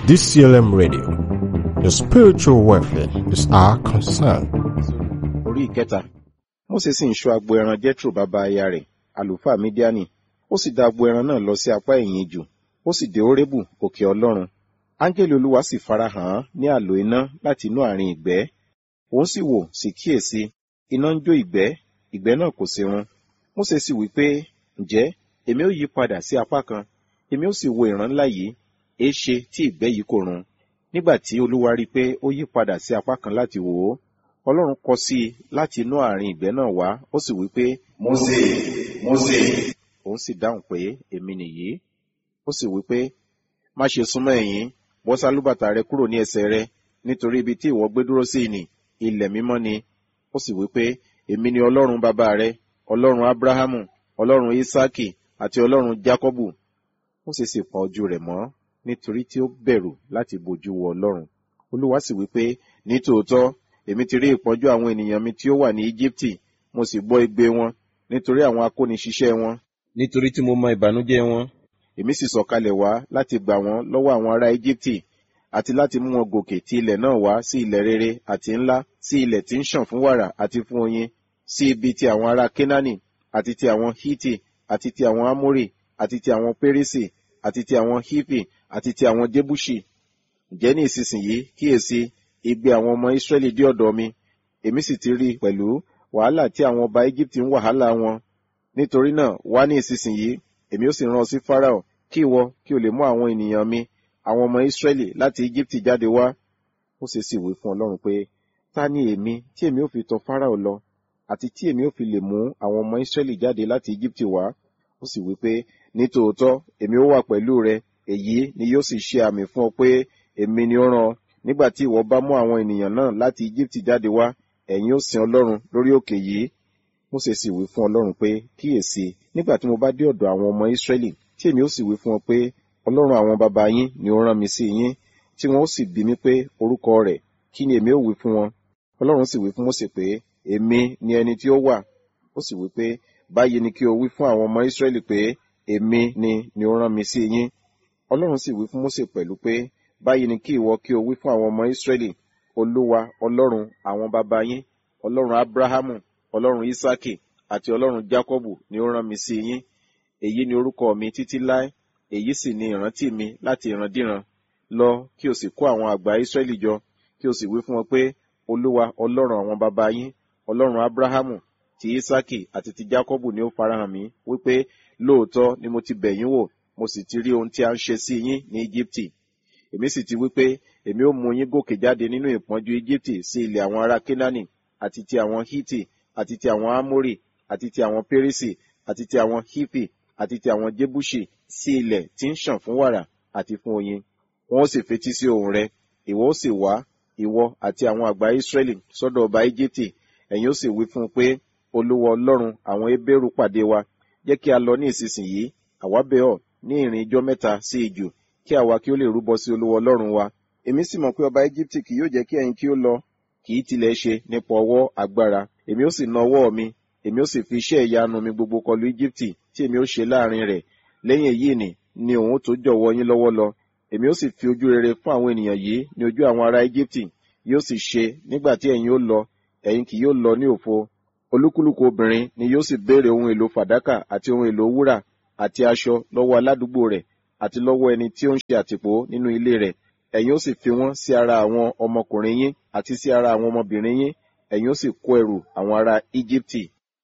DCLM Radio. Your spiritual welfare is our concern. Orí ìkẹta, Mósè sì ń ṣọ́ agbo ẹran Jethro bàbá aya rẹ̀, àlùfáà Mídíánì. Ó sì dá agbo ẹran náà lọ sí apá ẹ̀yìn ijù. Ó sì dé Hórébù, òkè Ọlọ́run. Áńgẹ́lì Olúwa sì farahàn án ní àlò iná láti inú àárín ìgbẹ́. Òun sì wò, sì kíyèsí, iná ń jó ìgbẹ́, ìgbẹ́ náà kò sí run. Mósè sì wí pé, ǹjẹ́ èmi ó yí padà sí apá kan, èmi ó sì wo ìran ńlá yìí, èéṣe tí ìgbẹ́ yìí kò run? Nígbà tí Olúwa rí pé ó yí padà sí apá kan láti wò ó, Ọlọ́run kọ sí i láti inú àárín ìgbẹ́ náà wá, ó sì wí pé, Mósè, Mósè. Òun sì dáhùn pé, èmi nìyí. Ó sì wí pé, má ṣe súnmọ́ ẹ̀yìn, bọ́ sálúbàtà rẹ kúrò ní ẹsẹ̀ rẹ, nítorí ibi tí ìwọ gbé dúró sí ni, ilẹ̀ mímọ́ ni. Ó sì wí pé, èmi ni Ọlọ́run bàbá rẹ, Ọlọ́run Ábúráhámù, Ọlọ́run Ísákì, àti Ọlọ́run Jákọ́bù. Mósè sì pa ojú rẹ̀ mọ́, nítorí tí ó bẹ̀rù láti bojú wo Ọlọ́run. Olúwa sì wí pé, ní tòótọ́, èmi ti rí ìpọ́njú àwọn ènìyàn mi tí ó wà ní Íjíbítì, mo sì gbọ́ igbe wọn, nítorí àwọn akóniṣiṣẹ́ wọn, nítorí tí mo mọ ìbànújẹ́ wọn. Èmi sì sọ̀kalẹ̀ wá láti gbà wọ́n lọ́wọ́ àwọn ará Íjíbítì, àti láti mú wọn gòkè ti ilẹ̀ náà wá sí ilẹ̀ rere àti ńlá, sí ilẹ̀ tí ń ṣàn fún wàrà àti fún oyin, sí ibi ti àwọn ará Kénáánì, àti ti àwọn Hítì, àti ti àwọn Ámórì, àti ti àwọn Pérísì, àti ti àwọn Hífì, àti ti àwọn Jébúṣì. Ǹjẹ́ ní ìsinsìnyí, kíyèsí, igbe àwọn ọmọ Ísírẹ́lì dé ọ̀dọ̀ mi, èmi sì ti rí pẹ̀lú wàhálà tí àwọn ọba Íjíbítì ń wàhálà wọn. Nítorí náà, wá ní ìsinsìnyí, èmi ó sì rán ọ sí Fáráò, kí ìwọ kí o lè mú àwọn ènìyàn mi, àwọn ọmọ Ísírẹ́lì láti Íjíbítì jáde wá. Mósè sì wí fún Ọlọ́run pé, ta ni èmi tí èmi ó fi tọ̀ Fáráò lọ, àti tí èmi ó fi lè mú àwọn ọmọ Ísírẹ́lì jáde láti Íjíbítì wá? Ó sì wí pé, ní tòótọ́, èmi ó wà pẹ̀lú rẹ, èyí ni yóò sì ṣe àmì fún ọ pé èmi ni ó rán ọ. Nígbà tí ìwọ bá mú àwọn ènìyàn náà láti Íjíbítì jáde wá, ẹ̀yin ó sin Ọlọ́run lórí òkè yìí. Mósè sì wí fún Ọlọ́run pé, kíyèsí, nígbà tí mo bá dé ọ̀dọ̀ àwọn ọmọ Ísírẹ́lì, tí èmi ó sì wí fún ọ pé, Ọlọ́run àwọn baba yín ni ó rán mi sí yín, tí wọn ó sì bi mí pé orúkọ rẹ̀, kí ni èmi ó wí fún wọn? Ọlọ́run sì wí fún Mósè pé, èmi ni ẹni tí ó wà. Ó sì wí pé, báyìí ni kí o wí fún àwọn ọmọ Ísírẹ́lì pé, èmi ni ó rán mi sí yín. Ọlọ́run sì wí fún Mósè pẹ̀lú pé, báyìí ni kí ìwọ kí o wí fún àwọn ọmọ Ísírẹ́lì, Olúwa Ọlọ́run àwọn baba yín, Ọlọ́run Ábúráhámù, Ọlọ́run Ísákì, àti Ọlọ́run Jákọ́bù ni ó rán mi sí yín. Èyí ni orúkọ mi títí láé, èyí sì ni ìrántí mi láti ìrandíran. Lọ kí o sì kó àwọn àgbà Ísírẹ́lì jọ, kí o sì wí fún wọn pé, Olúwa Ọlọ́run àwọn baba yín, Ọlọ́run Ábúráhámù, ti Ísákì àti ti Jákọ́bù ni ó farahàn mí, wípé lóòótọ́ ni mo ti bẹ̀ yín wò, mo sì ti rí ohun tí a ń ṣe sí yín ní Íjíbítì. Èmi sì ti wí pé èmi ó mú yín gòkè jáde nínú ìpọ́njú Íjíbítì sí ilẹ̀ àwọn ará Kénáánì, àti ti àwọn Hítì, àti ti àwọn Ámórì, àti ti àwọn Pérísì, àti ti àwọn Hífì, àti ti àwọn Jébúṣì, sí ilẹ̀ tí ń ṣàn fún wàrà àti fún oyin. Wọn ó sì fetí sí ohùn rẹ, ìwọ ó sì wá, ìwọ àti àwọn àgbà Ísírẹ́lì sọ́dọ̀ ọba Íjíbítì. Ẹ̀yin ó sì wí fún un pé, Olúwa Ọlọ́run àwọn Hébérù pàdé wa, jẹ́ kí a lọ ní ìsinsìnyí, àwa bẹ̀ ọ́, ní ìrìn ijọ́ mẹ́ta sí ijù, kí àwa kí ó lè rúbọ sí Olúwa Ọlọ́run wa. Èmi sì mọ̀ pé ọba Íjíbítì kì yóò jẹ́ kí ẹ̀yin kí ó lọ, kì í tilẹ̀ ṣe nípa ọwọ́ agbára. Èmi ó sì na ọwọ́ mi, èmi ó sì fi iṣẹ́ ìyanu mi gbogbo kọlu Íjíbítì tí èmi ó ṣe láàrin rẹ̀. Lẹ́yìn èyí ni òun ó tó jọ̀wọ́ yín lọ́wọ́ lọ. Èmi ó sì fi ojú rere fún àwọn ènìyàn yìí ní ojú àwọn ará Íjíbítì. Yóò sì ṣe, nígbà tí ẹ̀yin ó lọ, ẹ̀yin kì yóò lọ ní òfo. Olúkúlùkù obìnrin ni yóò sì béèrè ohun èlò fàdákà àti ohun èlò wúrà àti aṣọ lọ́wọ́ aládùúgbò rẹ̀, àti lọ́wọ́ ẹni tí ó ń ṣe àtìpó nínú ilé rẹ̀. Ẹ̀yin ó sì fi wọ́n sí ara àwọn ọmọkùnrin yín àti sí ara àwọn ọmọbìnrin yín. Ẹ̀yin ó sì kó ẹrù àwọn ará Íjíbítì.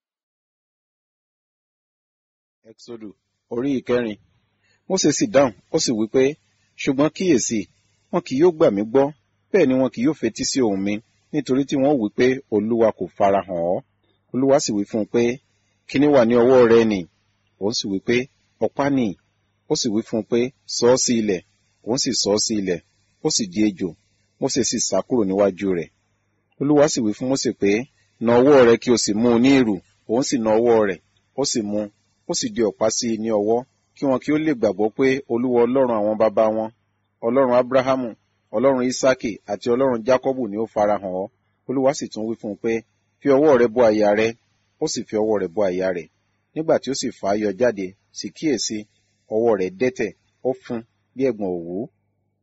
Ẹ́kísódù orí ìkẹrin. Mósè sì dáhùn, ó sì wí pé, ṣùgbọ́n kíyèsí, wọn kì yóò gbà mí gbọ́, bẹ́ẹ̀ ni wọn kì yóò fetí sí ohùn mi, nítorí tí wọn ó wí pé Olúwa kò farahàn ọ́. Olúwa sì wí fún un pé, kíní wà ní ọwọ́ rẹ nì? Òun sì wí pé, ọ̀pá nì. Ó sì wí fún un pé, sọ ọ́ sí ilẹ̀. Òun sì sọ ọ́ sí ilẹ̀, ó sì di ejò. Mósè sì sá kúrò níwájú rẹ̀. Olúwa sì wí fún Mósè pé, na ọwọ́ rẹ kí o sì mú un ní ìrù. Òun sì na ọwọ́ rẹ̀, ó sì mú un, ó sì di ọ̀pá sí i ní ọwọ́, kí wọn kí ó lè gbàgbọ́ pé Olúwa Ọlọ́run àwọn baba wọn, Ọlọ́run Ábúráhámù, Ọlọ́run Ísákì àti Ọlọ́run Jákọ́bù ni ó farahàn ọ́. Olúwa sì tún wí fún un pé, fi ọwọ́ rẹ bọ àyà rẹ. Ó sì fi ọwọ́ rẹ̀ bọ àyà rẹ̀. Nígbà tí ó sì fà á yọ jáde, sì kíyèsí, ọwọ́ rẹ̀ dẹ́tẹ̀, ó fún bí ẹ̀gbọ̀n òwú.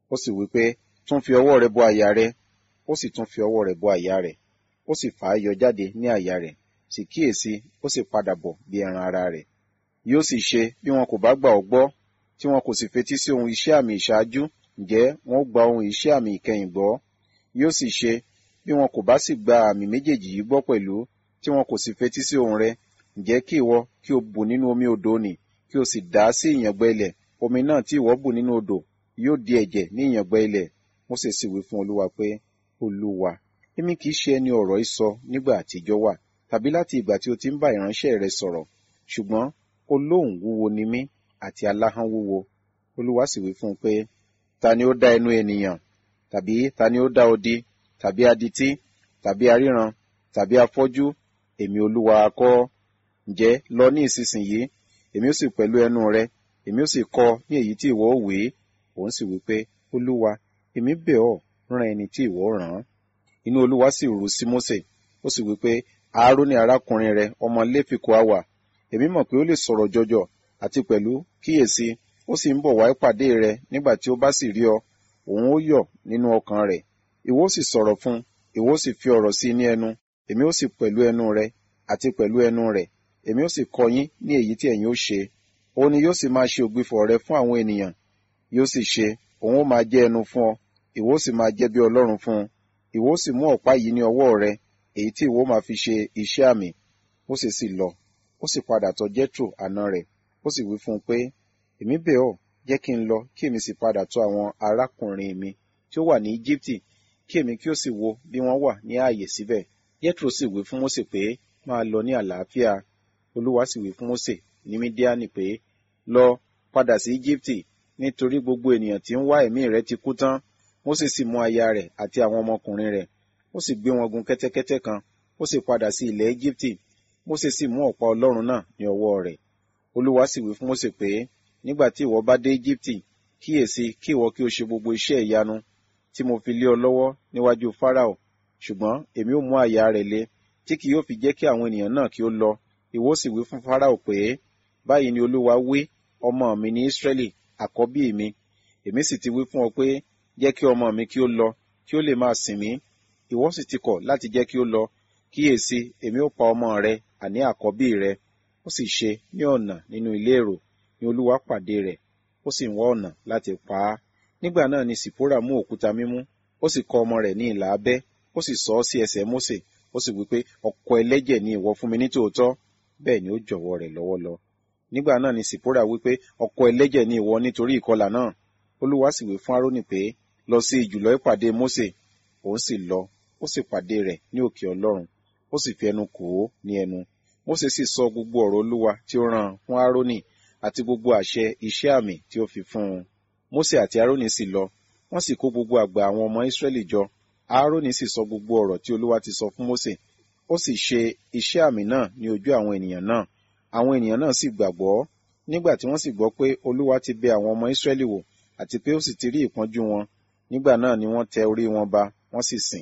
ó sì wí pé, tún fi ọwọ́ rẹ bọ àyà rẹ. Ó sì tún fi ọwọ́ rẹ̀ bọ àyà rẹ̀, ó sì fà á yọ jáde ní àyà rẹ̀, sì kíyèsí, ó sì padà bọ̀ bí ẹran ara rẹ̀. Yóò sì ṣe, bí wọn kò bá gbà ọ́ gbọ́, tí wọn kò sì fetí sí ohun iṣẹ́ àmì ìṣáájú, ǹjẹ́ wọn ó gba ohun iṣẹ́ àmì ìkẹyìn gbọ́. Yóò sì ṣe, bí wọn kò bá sì gba àmì méjèèjì yìí gbọ́ pẹ̀lú, tí wọn kò sì fetí sí ohùn rẹ̀, ǹjẹ́ kí ìwọ kí o bù nínú omi odò nì, kí o sì dà á sí ìyàngbẹ́ ilẹ̀. Omi náà tí ìwọ bù nínú odò yóò di ẹ̀jẹ̀ ní ìyàngbẹ́ ilẹ̀. Mósè sì wí fún Olúwa pé, Olúwa, èmi kì í ṣe ẹni ọ̀rọ̀ ìsọ nígbà àtijọ́ wà, tàbí láti ìgbà tí o ti ń bá ìránṣẹ́ rẹ sọ̀rọ̀, ṣùgbọ́n olóhùn wúwo ni mí àti aláhán wúwo. Olúwa sì wí fún un pé, ta ni ó dá ẹnu ènìyàn? Tàbí ta ni ó dá odi, tàbí adití, tàbí aríran, tàbí afọ́jú? Èmi Olúwa ha kọ́? Ǹjẹ́ lọ ní ìsinsìnyí, èmi ó sì pẹ̀lú ẹnu rẹ, èmi ó sì kọ́ ní èyí tí ìwọ ó wí. Òun sì wí pé, Olúwa, èmi bẹ̀ ọ́, rán ẹni tí ìwọ rán. Inú Olúwa sì rú sí Mósè, ó sì wí pé, Áárónì arákùnrin rẹ, ọmọ Léfì kò ha wà? Èmi mọ̀ pé ó lè sọ̀rọ̀ jọjọ, àti pẹ̀lú kíyèsí, ó sì ń bọ̀ wá ìpàdé rẹ. Nígbà tí ó bá sì rí ọ, òun ó yọ̀ nínú ọkàn rẹ̀. Ìwọ ó sì sọ̀rọ̀ fún un, ìwọ ó sì fi ọ̀rọ̀ sí i ní ẹnu, èmi ó sì pẹ̀lú ẹnu rẹ, àti pẹ̀lú ẹnu rẹ̀, èmi ó sì kọ́ yín ní èyí tí ẹ̀yin ó ṣe. Òun ni yóò sì máa ṣe ògbìfọ̀ rẹ fún àwọn ènìyàn. Yóò sì ṣe, òun ó máa jẹ́ ẹnu fún ọ, ìwọ ó sì máa jẹ́ bí Ọlọ́run fún un. Ìwọ ó sì mú ọ̀pá yìí ní ọwọ́ rẹ, èyí tí ìwọ máa fi ṣe iṣẹ́ àmì. Mósè sì lọ, ó sì padà tọ̀ Jétrò àna rẹ̀, ó sì wí fún un pé, èmi bẹ̀ ọ́, jẹ́ kí n lọ, kí èmi sì padà tọ̀ àwọn arákùnrin mi tí ó wà ní Íjíbítì, kí èmi kí ó sì wo bí wọ́n wà ní ààyè síbẹ̀. Jétrò sì wí fún Mósè pé, máa lọ ní àlàáfíà. Olúwa sì wí fún Mósè ní Mídíánì pé, lọ, padà sí Íjíbítì, nítorí gbogbo ènìyàn tí ń wá ẹ̀mí rẹ̀ ti kú tán. Mósè sì mú aya rẹ̀ àti àwọn ọmọkùnrin rẹ̀, ó sì gbé wọn gun kẹ́tẹ́kẹ́tẹ́ kan, ó sì padà sí ilẹ̀ Íjíbítì. Mósè sì mú ọ̀pá Ọlọ́run náà ní ọwọ́ rẹ̀. Olúwa sì wí fún Mósè pé, nígbà tí ìwọ bá dé Íjíbítì, kíyèsí, kí ìwọ kí o ṣe gbogbo iṣẹ́ ìyanu tí mo fi lé ọ lọ́wọ́ níwájú Fáráò. Ṣùgbọ́n èmi ó mú àyà rẹ̀ le, tí kì yóò fi jẹ́ kí àwọn ènìyàn náà kí ó lọ. Ìwọ ó sì wí fún Fáráò pé, báyìí ni Olúwa wí, ọmọ mi ní Ísírẹ́lì, àkọ́bí mi. Èmi sì ti wí fún ọ pé, jẹ́ kí ọmọ mi kí ó lọ, kí ó lè máa sìn mí. Ìwọ sì ti kọ̀ láti jẹ́ kí ó lọ. Kíyèsí, èmi ó pa ọmọ rẹ, àní àkọ́bí rẹ. Ó sì ṣe ní ọ̀nà nínú ilé èrò, ni Olúwa pàdé rẹ̀, ó sì ń wá ọ̀nà láti pa á. Nígbà náà ni Sìpórà mú òkúta mímú, ó sì kọ ọmọ rẹ̀ ní ìlà abẹ́, ó sì sọ ọ́ sí ẹsẹ̀ Mósè, ó sì wí pé, ọkọ ẹlẹ́jẹ̀ ni ìwọ fún mi ní tòótọ́. Bẹ́ẹ̀ ni ó jọ̀wọ́ rẹ̀ lọ́wọ́ lọ. Nígbà náà ni Sìpórà wí pé, ọkọ ẹlẹ́jẹ̀ ni ìwọ nítorí ìkọlà náà. Olúwa sì wí fún Árónì pé, lọ sí ìjùlọ ìpàdé Mósè. Òun sì lọ, ó sì pàdé rẹ̀ ní òkè Ọlọ́run, ó sì fi ẹnu kò ó ní ẹnu. Mósè sì sọ gbogbo ọ̀rọ̀ Olúwa tí ó rán fún Árónì, àti gbogbo àṣẹ iṣẹ́ àmì tí ó fi fún un. Mósè àti Árónì sì lọ, wọ́n sì kó gbogbo àgbà àwọn ọmọ Ísírẹ́lì jọ. Árónì sì sọ gbogbo ọ̀rọ̀ tí Olúwa ti sọ fún Mósè, ó sì ṣe iṣẹ́ àmì náà ní ojú àwọn ènìyàn náà. Àwọn ènìyàn náà sì gbàgbọ́. Nígbà tí wọ́n sì gbọ́ pé Olúwa ti bẹ̀ àwọn ọmọ Ísírẹ́lì wò, àti pé ó sì ti rí ìpọ́njú wọn, nígbà náà ni wọ́n tẹ orí wọn ba, wọ́n sì sìn.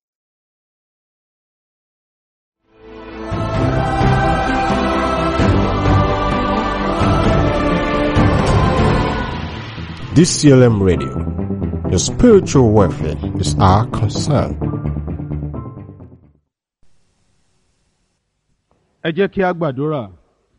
DCLM Radio. Your spiritual welfare is our concern. Ẹ jẹ́ kí a gbàdúrà.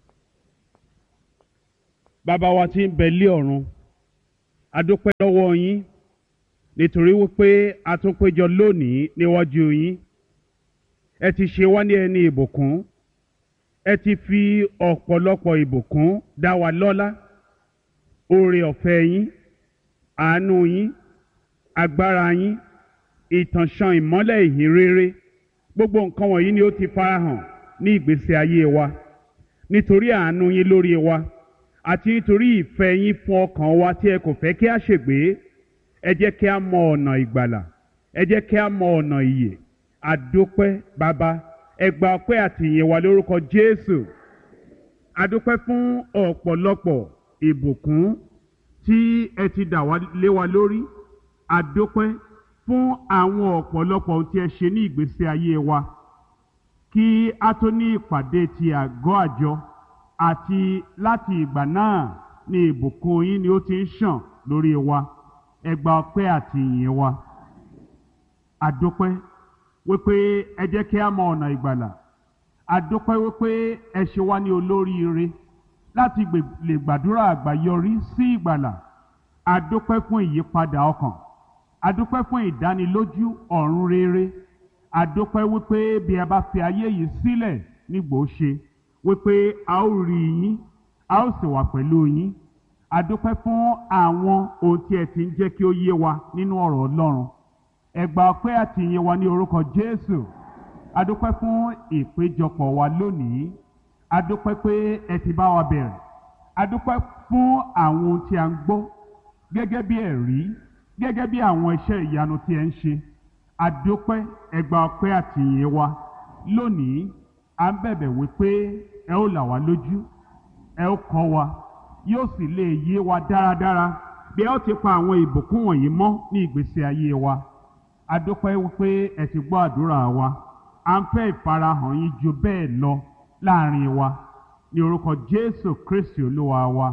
Bàbá wa tí ń bẹ lé ọ̀run, a dúpẹ́ lọ́wọ́ yín nítorí wípé a tún péjọ lónìí níwájú yín. Ẹ ti ṣe wá ní ẹni ìbùkún. Ẹ ti fi ọ̀pọ̀lọpọ̀ ìbùkún dá wa lọ́lá. Oore ọ̀fẹ́ yín, àánú yín, agbára yín, ìtànṣán ìmọ́lẹ̀ ìhìn rere, gbogbo nǹkan wọ̀nyí ni ó ti farahàn ní ìgbésí ayé wa. Nítorí àánú yín lórí wa, àti nítorí ìfẹ́ yín fún ọkàn wa tí ẹ kò fẹ́ kí a ṣègbé, ẹ jẹ́ kí a mọ ọ̀nà ìgbàlà, ẹ jẹ́ kí a mọ ọ̀nà ìyè. A dúpẹ́ Bàbá, ẹ gba ọpẹ́ àti ìyìn wa lórúkọ Jésù. A dúpẹ́ fún ọ̀pọ̀lọpọ̀ ìbùkún tí ẹ ti dà wá lé wa lórí. A dúpẹ́ fún àwọn ọ̀pọ̀lọpọ̀ ohun tí ẹ ṣe ní ìgbésí ayé wa. Kí a tó ní ìpàdé ti àgọ́ àjọ, àti láti ìgbà náà ni ìbùkún yín ni ó ti ń ṣàn lórí wa. ẹ gba ọpẹ́ àti ìyìn wa. Àdúpẹ́ wípé ẹ jẹ́ kí a mọ ọ̀nà ìgbàlà. Àdúpẹ́ wípé ẹ ṣe wá ní olóríire láti lè gbàdúrà àgbáyọrí sí ìgbàlà. Àdúpẹ́ fún ìyípadà ọkàn. Àdúpẹ́ fún ìdánilójú ọ̀run rere. Àdúpẹ́ wípé bí ẹ bá fi ayé yìí sílẹ̀ nígbò ṣe wípé a ó rí yín, a ó sì wà pẹ̀lú yín. Àdúpẹ́ fún àwọn ohun tí ẹ ti ń jẹ́ kí ó yé wa nínú ọ̀rọ̀ Ọlọ́run. Ẹ gba ọpẹ́ àti ìyìn wa ní orúkọ Jésù. Àdúpẹ́ fún ìpéjọpọ̀ wa lónìí. Àdúpẹ́ pé ẹ ti bá wa bẹ̀rẹ̀. Àdúpẹ́ fún àwọn ohun tí a ń gbọ́ gẹ́gẹ́ bí ẹ̀rí, gẹ́gẹ́ bí àwọn iṣẹ́ ìyanu tí ẹ ń ṣe. Àdúpẹ́, ẹ gba ọpẹ́ àti ìyìn wa. Lónìí, à ń bẹ̀bẹ̀ wípé ẹ ó là wá lójú, ẹ ó kọ́ wa, yóò sì lè yé wa dáradára bí ẹ ó ti pa àwọn ìbùkún wọ̀nyí mọ́ ní ìgbésí ayé wa. Àdúpẹ́ wípé ẹ ti gbọ́ àdúrà wa. À ń fẹ́ ìfarahàn yín ju bẹ́ẹ̀ lọ láàrin wa. Ní orúkọ Jésù Kristi Olúwa wa.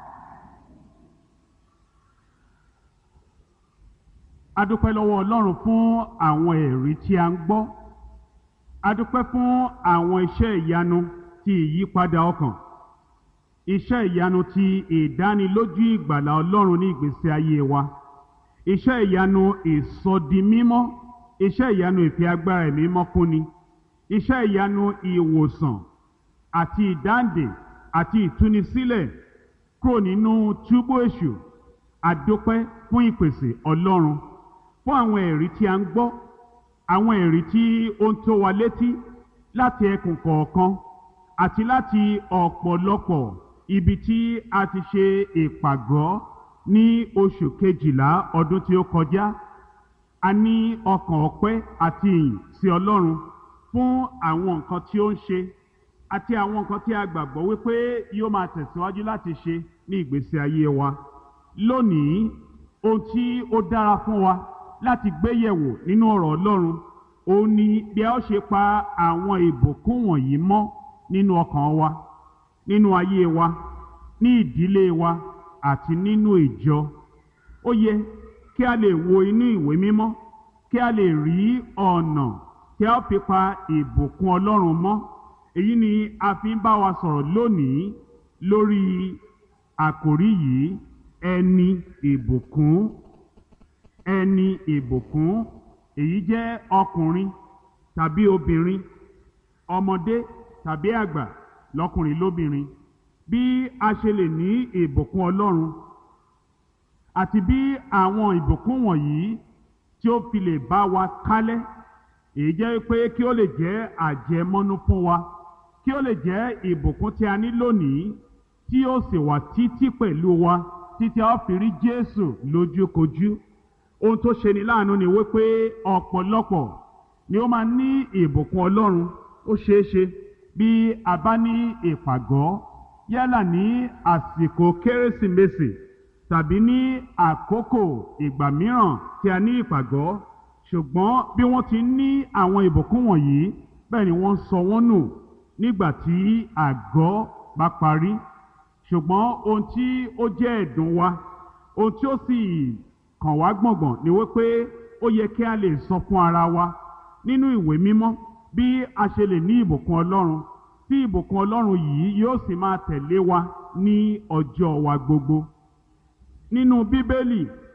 Àdúpẹ́ lọ́wọ́ Ọlọ́run fún àwọn ẹ̀rí tí a ń gbọ́. Àdúpẹ́ fún àwọn iṣẹ́ ìyanu ti ìyípadà ọkàn. Iṣẹ́ ìyanu ti ìdánilójú ìgbàlà Ọlọ́run ní ìgbésí ayé wa. Iṣẹ́ ìyanu ìsọdimímọ́. Iṣẹ́ ìyanu ìfi agbára ẹ̀mí mímọ́ kúnni. Iṣẹ́ ìyanu ìwòsàn àti ìdáǹdè àti ìtúnisílẹ̀ kúrò nínú túbú èṣù. Àdúpẹ́ fún ìpèsè Ọlọ́run fún àwọn ẹ̀rí tí a ń gbọ́, àwọn ẹ̀rí tí ó ń tó wa létí láti ẹkùn kọ̀ọ̀kan àti láti ọ̀pọ̀lọpọ̀ ibi tí a ti ṣe ìpàgọ́ ní oṣù kejìlá ọdún tí ó kọjá. A ní ọkàn ọpẹ́ àti ìyìn sí Ọlọ́run fún àwọn nǹkan tí ó ń ṣe àti àwọn nǹkan tí a gbàgbọ́ wípé yóò máa tẹ̀síwájú láti ṣe ní ìgbésí ayé wa. Lónìí, ohun tí ó dára fún wa láti gbé yẹ̀wò nínú ọ̀rọ̀ Ọlọ́run òun ni bí a ó ṣe pa àwọn ìbùkún wọ̀nyí mọ́ nínú ọkàn wa, nínú ayé wa, ní ìdílé wa àti nínú ìjọ. Ó yẹ kí a lè wo inú ìwé mímọ́, kí a lè rí ọ̀nà tí a ó fi pa ìbùkún Ọlọ́run mọ́. Èyí ni a fi ń bá wa sọ̀rọ̀ lónìí lórí àkòrí yìí, ẹni ìbùkún. Ẹni ìbùkún. Èyí jẹ́ ọkùnrin tàbí obìnrin, ọmọdé tàbí àgbà, lọ́kùnrin lóbìnrin. Bí a ṣe lè ní ìbùkún Ọlọ́run àti bí àwọn ìbùkún wọ̀nyí tí ó fi lè bá wa kálẹ̀. Èyí jẹ́ pé kí ó lè jẹ́ àjẹmọ́nú fún wa, kí ó lè jẹ́ ìbùkún tí a ní lónìí tí ó sì wà títí pẹ̀lú wa títí a ó fi rí Jésù lójúkojú. Ohun tó ṣe ni láàánú ni wípé ọ̀pọ̀lọpọ̀ ni ó máa ní ìbùkún Ọlọ́run. Ó ṣeé ṣe bí a bá ní ìpàgọ́ yálà ní àsìkò Kérésìmesì tàbí ní àkókò ìgbà mìíràn tí a ní ìpàgọ́, ṣùgbọ́n bí wọ́n ti ní àwọn ìbùkún wọ̀nyí, bẹ́ẹ̀ ni wọ́n sọ wọ́n nù nígbà tí àgọ́ bá parí. Ṣùgbọ́n ohun tí ó jẹ́ ẹ̀dùn wa, ohun tí ó sì kàn wá gbọ̀ngbọ̀n ni wípé ó yẹ kí a lè sọ fún ara wa nínú ìwé mímọ́ bí a ṣe lè ní ìbùkún Ọlọ́run, tí ìbùkún Ọlọ́run yìí yóò sì máa tẹ̀lé wa ní ọjọ́ wa gbogbo. Nínú Bíbélì,